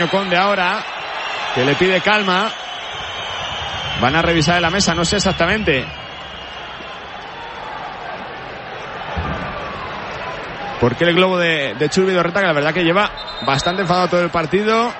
Conde ahora, que le pide calma. Van a revisar en la mesa, no sé exactamente por qué el globo de Chus Vidorreta, que la verdad que lleva bastante enfadado todo el partido.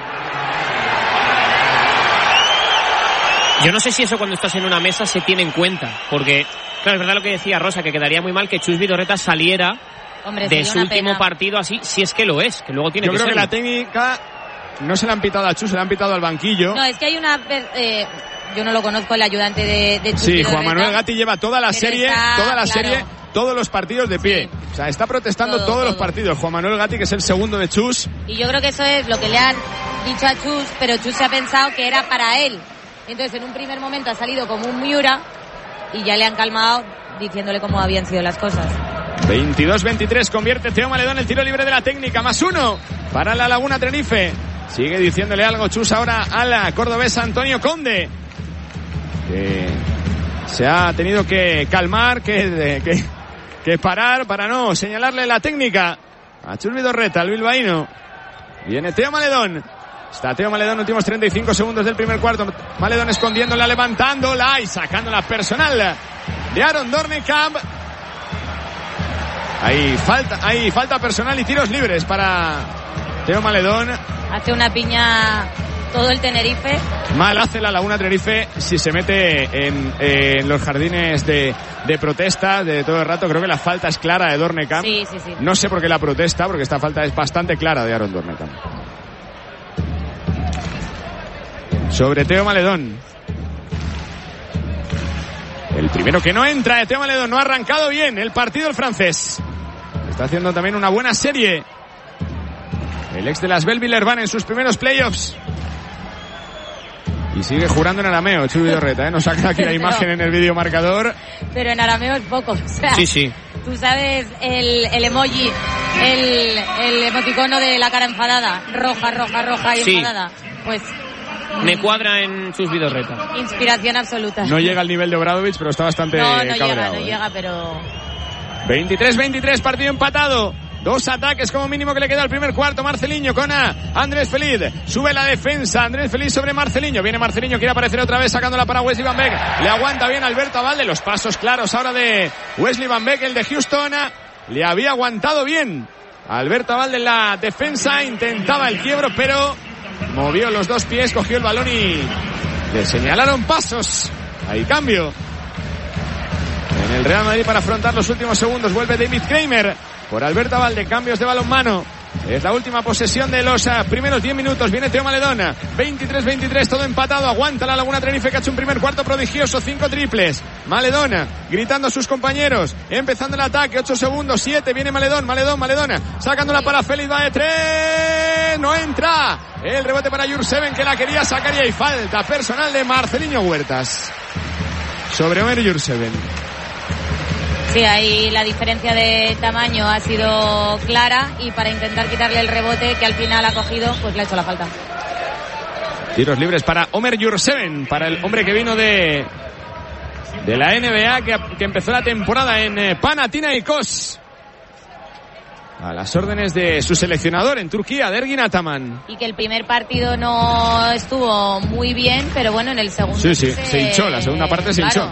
Yo no sé si eso cuando estás en una mesa se tiene en cuenta, porque claro, es verdad lo que decía Rosa, que quedaría muy mal que Chus Vidorreta saliera de su último partido así, si es que lo es, que luego tiene que ser. Yo creo que la técnica no se la han pitado a Chus, se la han pitado al banquillo. No, es que hay una... yo no lo conozco, el ayudante de Chus. Sí, Juan Manuel Gatti lleva toda la serie, serie, todos los partidos de pie. Sí. O sea, está protestando todos los partidos. Juan Manuel Gatti, que es el segundo de Chus. Y yo creo que eso es lo que le han dicho a Chus, pero Chus se ha pensado que era para él. Entonces, en un primer momento ha salido como un Miura y ya le han calmado diciéndole cómo habían sido las cosas. 22-23, convierte Teo Maledón el tiro libre de la técnica, +1 para la Laguna Tenerife. Sigue diciéndole algo Chus ahora a la cordobesa Antonio Conde, que se ha tenido que calmar, que parar para no señalarle la técnica a Chus Vidorreta, el bilbaíno. Viene Teo Maledón. Está Teo Maledón, últimos 35 segundos del primer cuarto. Maledón escondiéndola, levantándola y sacándola personal de Aaron Dornekamp. Hay falta personal y tiros libres para Teo Maledón. Hace una piña todo el Tenerife. Mal hace la Laguna Tenerife si se mete en los jardines de protesta de todo el rato. Creo que la falta es clara de Dornekamp. Sí. No sé por qué la protesta, porque esta falta es bastante clara de Aaron Dornekamp. Sobre Teo Maledón. El primero que no entra de Teo Maledón. No ha arrancado bien el partido el francés. Está haciendo también una buena serie el ex de las Belleville-Irvine en sus primeros playoffs. Y sigue jurando en arameo Chus Vidorreta, Nos saca aquí la imagen en el vídeo marcador. Pero en arameo es poco. O sea, sí. Tú sabes el emoji, el emoticono de la cara enfadada. Roja y enfadada. Pues... me cuadra en Chus Vidorreta. Inspiración absoluta. No llega al nivel de Obradovic, pero está bastante cabreado. No llega, pero... 23-23, partido empatado. 2 ataques como mínimo que le queda al primer cuarto. Marceliño con Andrés Feliz. Sube la defensa. Andrés Feliz sobre Marceliño. Viene Marceliño, quiere aparecer otra vez sacándola para Wesley Van Beek. Le aguanta bien Alberto Abalde. Los pasos claros ahora de Wesley Van Beek, el de Houston. Le había aguantado bien Alberto Abalde en la defensa. Intentaba el quiebro, pero movió los dos pies, cogió el balón y le señalaron pasos. Hay cambio en el Real Madrid para afrontar los últimos segundos. Vuelve David Kramer por Alberto Abalde. Cambios de balonmano. Es la última posesión de los primeros 10 minutos. Viene Teo Maledón. 23-23, todo empatado. Aguanta la Laguna Tenerife, que ha hecho un primer cuarto prodigioso. 5 triples. Maledón gritando a sus compañeros. Empezando el ataque. 8 segundos. 7. Viene Maledón. Sacándola para Félix. Va de 3. No entra. El rebote para Jurseven, que la quería sacar. Y hay falta personal de Marceliño Huertas sobre Omer Jurseven. Sí, ahí la diferencia de tamaño ha sido clara y para intentar quitarle el rebote que al final ha cogido, pues le ha hecho la falta. Tiros libres para Omer Jurseven, para el hombre que vino de la NBA, que empezó la temporada en Panathinaikos, a las órdenes de su seleccionador en Turquía, Ergin Ataman. Y que el primer partido no estuvo muy bien, pero bueno, en el segundo... Sí, se hinchó, la segunda parte se hinchó.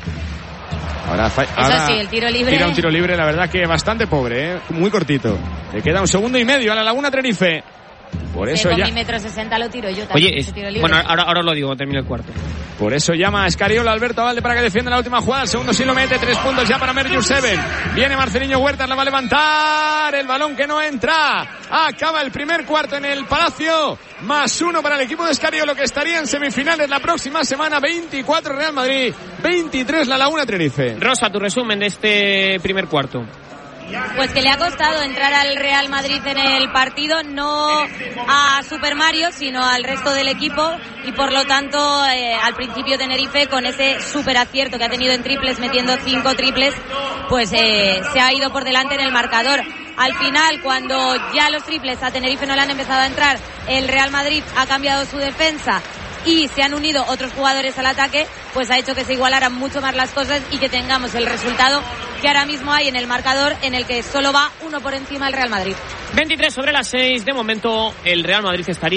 Ahora sí, el tiro libre. Tira un tiro libre, la verdad que bastante pobre, muy cortito. Le queda 1,5 segundos a la Laguna Tenerife. Por eso ya... Con mi 1,60 m lo tiro yo también. Oye, bueno, ahora os lo digo cuando termine el cuarto. Por eso llama a Escariolo Alberto Abalde para que defienda la última jugada. El segundo sí lo mete, 3 puntos ya para Omer Jurseven. Viene Marceliño Huertas, la va a levantar. El balón que no entra. Acaba el primer cuarto en el Palacio. +1 para el equipo de Escariolo, que estaría en semifinales la próxima semana. 24 Real Madrid, 23 la Laguna Tenerife. Rosa, tu resumen de este primer cuarto. Pues que le ha costado entrar al Real Madrid en el partido, no a Super Mario, sino al resto del equipo, y por lo tanto al principio Tenerife, con ese super acierto que ha tenido en triples, metiendo 5 triples, pues se ha ido por delante en el marcador. Al final, cuando ya los triples a Tenerife no le han empezado a entrar, el Real Madrid ha cambiado su defensa y se han unido otros jugadores al ataque, pues ha hecho que se igualaran mucho más las cosas y que tengamos el resultado que ahora mismo hay en el marcador, en el que solo va uno por encima el Real Madrid. 23 sobre las 6. De momento el Real Madrid estaría